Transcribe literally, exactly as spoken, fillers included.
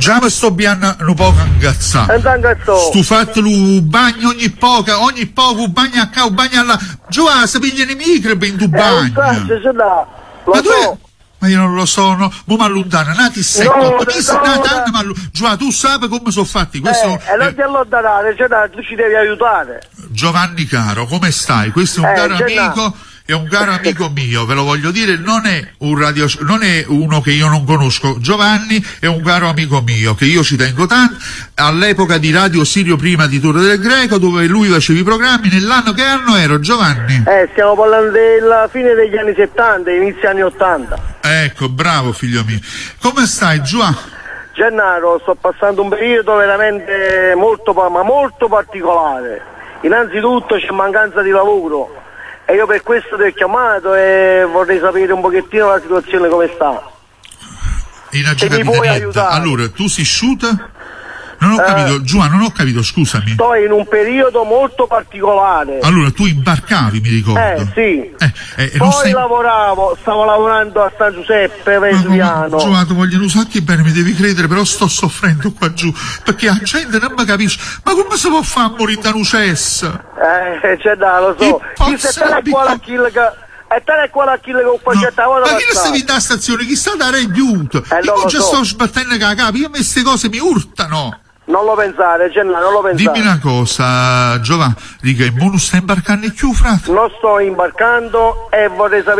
Già mi sto bianna un po' ingazzato. Sto fatto il bagno ogni poca, ogni poco bagno a qua, bagno là. Giovanni, si pigliano i microbi in tu bagno. Lo Ma tu so. Ma io non lo so, no, mo mi allontano, nati secco, No, mi no, no, Giovanni, tu sai come sono fatti, questo Eh, e non è- ti allontanare, cioè, tu ci devi aiutare. Giovanni caro, come stai? Questo è un Eh, caro c'è amico, è un caro amico mio, ve lo voglio dire, non è un radio, non è uno che io non conosco. Giovanni è un caro amico mio, che io ci tengo tanto, all'epoca di Radio Sirio prima di Torre del Greco, dove lui faceva i programmi, nell'anno che anno ero, Giovanni? Eh, stiamo parlando della fine degli anni settanta, inizio anni ottanta. Ecco, bravo figlio mio. Come stai, Giovanni? Gennaro, sto passando un periodo veramente molto, pa- ma molto particolare. Innanzitutto c'è mancanza di lavoro e io per questo ti ho chiamato e vorrei sapere un pochettino la situazione come sta. In Se mi capito puoi niente. aiutare. Allora, tu si shooter? Non ho Eh. capito, Giovanni, non ho capito, scusami. Sto in un periodo molto particolare. Allora, tu imbarcavi, mi ricordo. Eh sì. Eh, eh, e non Poi stai... lavoravo, stavo lavorando a San Giuseppe, Vesuviano. Giovanni, ti voglio un sacco bene, mi devi credere, però sto soffrendo qua giù, perché la gente non mi capisce. Ma come si può fare a morire da un cesso? Eh, c'è da, lo so. Che Chi se te ne pazzo- qua la kill che... E te ne qua la kill che ho No, facciata ora ma chi ne stavi in da stazione? Chi sta da aiuto? Eh, io non lo già so. sto sbattendo la capo, io a me queste cose mi urtano. Non lo pensare, Gennaro, non lo pensare. Dimmi una cosa, Giovanni, dica, il bonus sta imbarcando più, frate? Non sto imbarcando e vorrei sapere